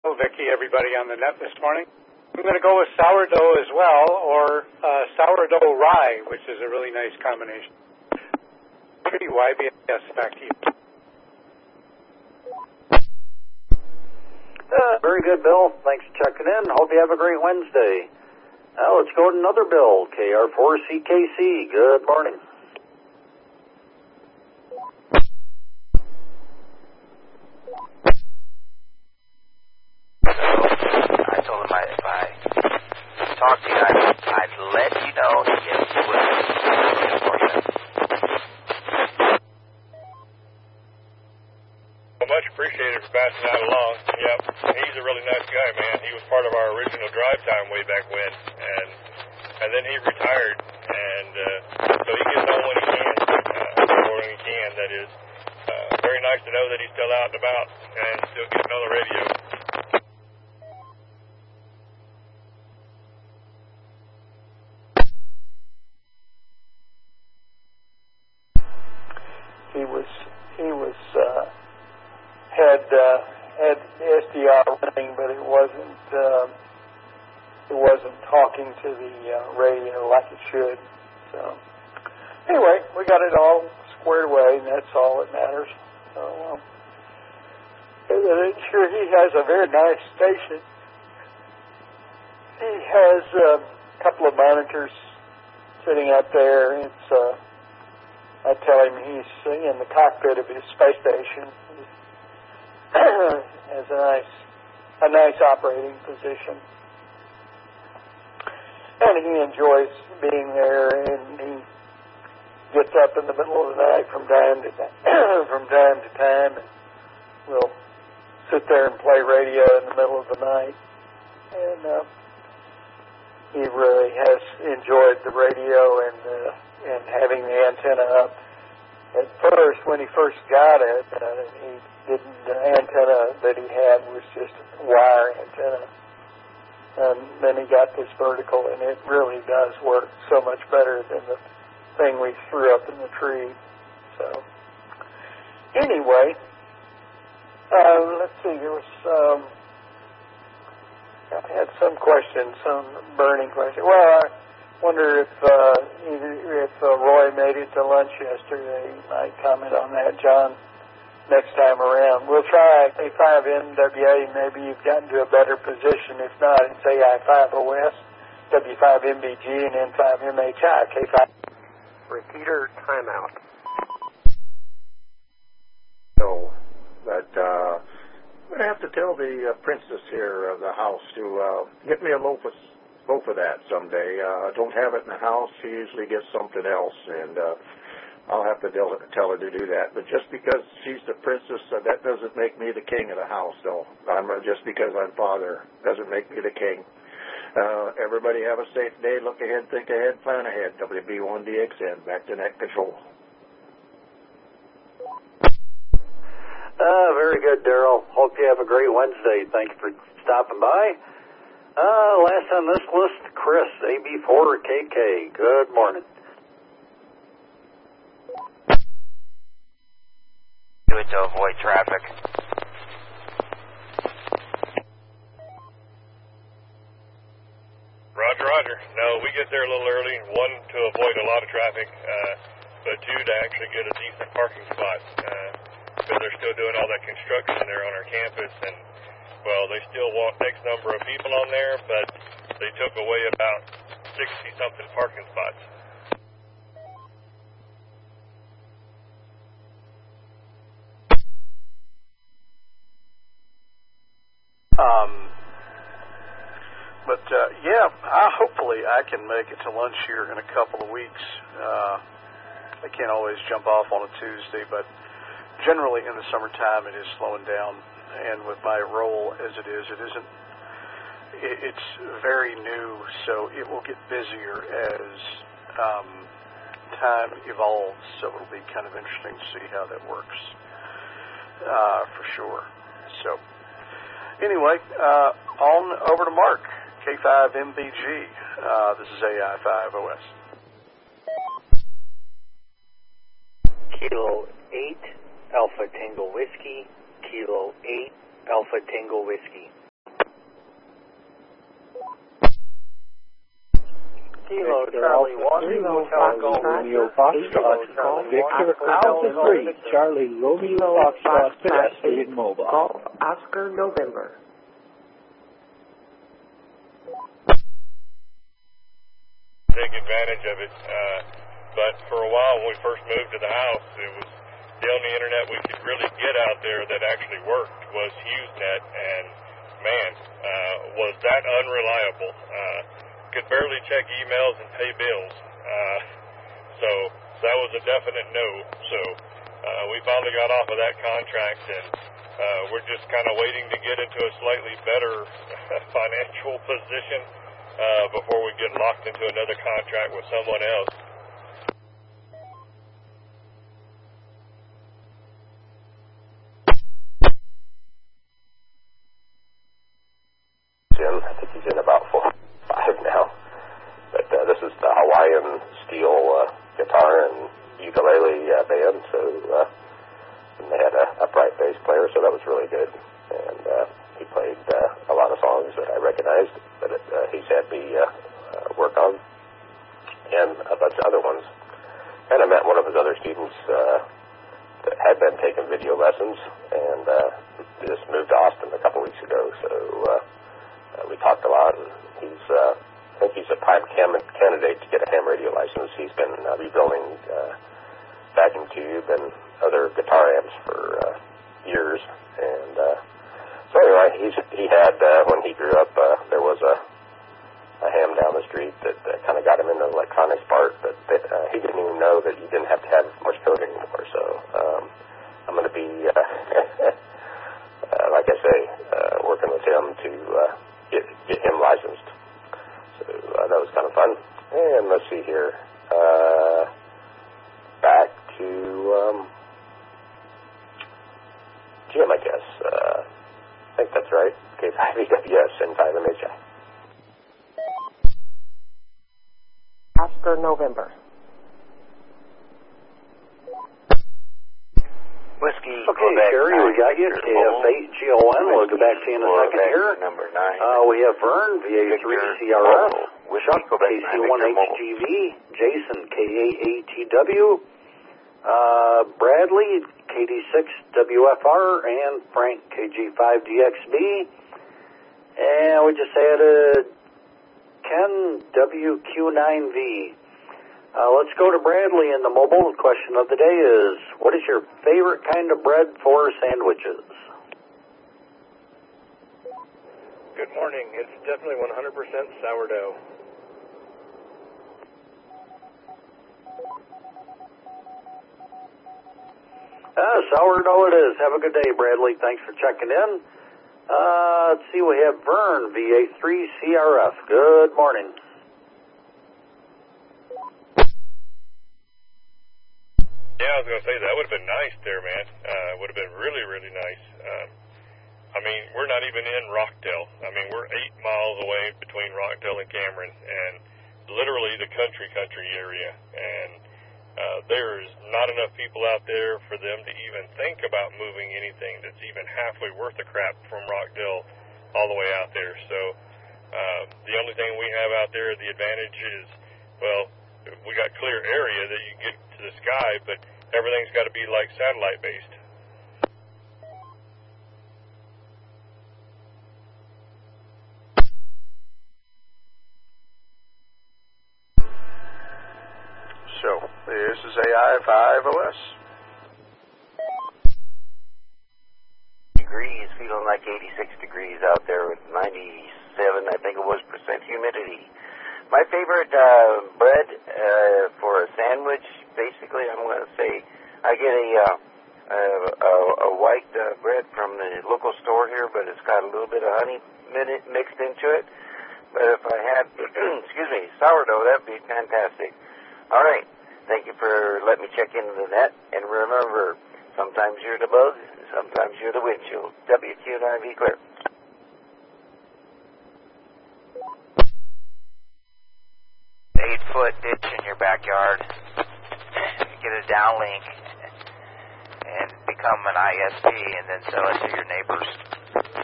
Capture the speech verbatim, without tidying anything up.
Hello, Vicki, everybody on the net this morning. I'm going to go with sourdough as well, or uh, sourdough rye, which is a really nice combination. Y B S, back to you. Uh, very good, Bill. Thanks for checking in. Hope you have a great Wednesday. Now let's go to another Bill, K R four C K C. Good morning. I told him I, if I talked to you, I'd, I'd let you know if you would for you. Well, much appreciated for passing that along. Yep, he's a really nice guy, man. He was part of our original drive time way back when, and and then he retired, and uh, so he gets on when he can, uh, or when he can, that is. Uh, very nice to know that he's still out and about and still getting on the radio. He was he was uh, had uh, had S D R running, but it wasn't uh, it wasn't talking to the uh, radio like it should. So anyway, we got it all squared away, and that's all that matters. So um, sure, he has a very nice station. He has uh, a couple of monitors sitting out there. It's uh, I tell him he's in the cockpit of his space station. Has a nice, a nice operating position, and he enjoys being there. And he gets up in the middle of the night from time to from time to time, and we'll sit there and play radio in the middle of the night. And uh, he really has enjoyed the radio and. Uh, and having the antenna up. At first, when he first got it, uh, he didn't, the antenna that he had was just a wire antenna. And then he got this vertical, and it really does work so much better than the thing we threw up in the tree. So, anyway, uh, let's see, there was, um, I had some questions, some burning questions. Well, I wonder if uh, if uh, Roy made it to lunch yesterday. You might comment on that, John, next time around. We'll try K five M W A. Maybe you've gotten to a better position. If not, it's A I five O S, W five M B G, and N five M H I. K five. Repeater timeout. So, but uh, I'm going to have to tell the uh, princess here of the house to uh, get me a loaf of loaf of that someday. Uh, I don't have it in the house. She usually gets something else, and uh, I'll have to tell her, tell her to do that. But just because she's the princess, uh, that doesn't make me the king of the house, though. I'm, uh, just because I'm father doesn't make me the king. Uh, everybody have a safe day. Look ahead, think ahead, plan ahead. W B one D X N, back to net control. Uh, very good, Daryl. Hope you have a great Wednesday. Thank you for stopping by. Uh, last on this list, Chris, A B four K K. Good morning. Do it to avoid traffic. Roger, roger. No, we get there a little early. One, to avoid a lot of traffic, uh, but two, to actually get a decent parking spot, uh, because they're still doing all that construction there on our campus, and well, they still want X number of people on there, but they took away about sixty-something parking spots. Um, but, uh, yeah, I, hopefully I can make it to lunch here in a couple of weeks. Uh, I can't always jump off on a Tuesday, but generally in the summertime it is slowing down. And with my role as it is, it isn't, it, it's very new, so it will get busier as um, time evolves, so it'll be kind of interesting to see how that works, uh, for sure. So, anyway, uh, on over to Mark, K five M B G. Uh, this is A I five O S. Kilo eight, Alpha Tango Whiskey, Kilo eight, Alpha Tango Whiskey. Kilo Victor Charlie Alpha one, three, Hotel Golf. Romeo Foxtrot, Victor Alpha three, Charlie Romeo Foxtrot, pedestrian mobile. Golf Oscar November. Take advantage of it. Uh, but for a while, when we first moved to the house, it was the only internet we could really get out there that actually worked was HughesNet, and man, uh, was that unreliable. Uh, could barely check emails and pay bills. Uh, so that was a definite no. So uh, we finally got off of that contract, and uh, we're just kind of waiting to get into a slightly better financial position uh, before we get locked into another contract with someone else. I think he's in about four, five now. But uh, this is the Hawaiian steel uh, guitar and ukulele uh, band. So uh, and they had a upright bass player, so that was really good. And uh, he played uh, a lot of songs that I recognized that it, uh, he's had me uh, uh, work on, and a bunch of other ones. And I met one of his other students uh, that had been taking video lessons, and uh, just moved to Austin a couple weeks ago. So. Uh, Uh, we talked a lot, and he's, uh, I think he's a prime cam- candidate to get a ham radio license. He's been uh, rebuilding uh, vacuum tube and other guitar amps for uh, years. And uh, so anyway, he's, he had, uh, when he grew up, uh, there was a, a ham down the street that uh, kind of got him into the electronics part, but that, uh, he didn't even know that you didn't have to have much code anymore. So um, I'm going to be, uh, uh, like I say, uh, working with him to uh, Get, get him licensed. So uh, that was kind of fun. And let's see here. Uh, back to um, Jim, I guess. Uh, I think that's right. K five E W S and five M H I. Oscar November. Whiskey. Okay, Sherry, we got you. K F eight G O N. We'll go back to you in a second here. Number nine. Uh, we have Vern, V A three C R F. Chuck, K C one H G V. Jason, K A A T W. Uh, Bradley, K D six W F R. And Frank, K G five D X B. And we just added Ken, W Q nine V. Uh, let's go to Bradley in the mobile. The question of the day is, what is your favorite kind of bread for sandwiches? Good morning. It's definitely one hundred percent sourdough. Uh, sourdough it is. Have a good day, Bradley. Thanks for checking in. Uh, let's see, we have Vern, V A three C R F. Good morning. Yeah, I was going to say, that would have been nice there, man. Uh, would have been really, really nice. Um, I mean, we're not even in Rockdale. I mean, we're eight miles away between Rockdale and Cameron, and literally the country, country area. And uh, there is not enough people out there for them to even think about moving anything that's even halfway worth the crap from Rockdale all the way out there. So uh, the only thing we have out there, the advantage is, well, we got clear area that you can get to the sky, but everything's got to be like satellite based. So this is A I five O S. Degrees, feeling like eighty-six degrees out there with ninety-seven, I think it was, percent humidity. My favorite uh, bread uh, for a sandwich, basically, I'm going to say I get a uh, a, a white uh, bread from the local store here, but it's got a little bit of honey mixed into it. But if I had, excuse me, sourdough, that'd be fantastic. All right. Thank you for letting me check into the net. And remember, sometimes you're the bug, sometimes you're the windshield. W Q nine V clear. Eight foot ditch in your backyard, get a downlink and become an I S P and then sell it to your neighbors.